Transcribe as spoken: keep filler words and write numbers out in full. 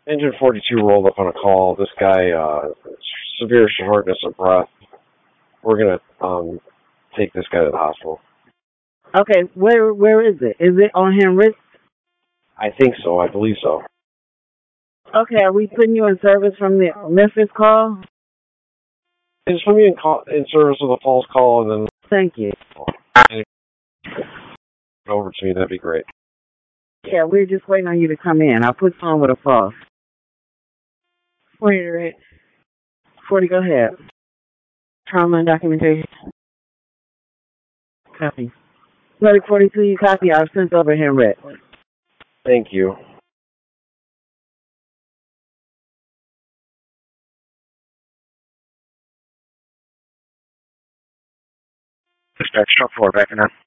Engine forty-two rolled up on a call. This guy, uh, severe shortness of breath. We're gonna um take this guy to the hospital. Okay, where where is it? Is it on Henry? I think so. I believe so. Okay, are we putting you in service from the Memphis call? Just put me in call, in service with a false call, and then Thank you. over to me. That'd be great. Yeah, we're just waiting on you to come in. I'll put you on with a false. Wait, right. forty, go ahead. Trauma and documentation. Copy. Medic forty-two, you copy. I've sent over Henry. Thank you. Dispatch, truck four, backing up.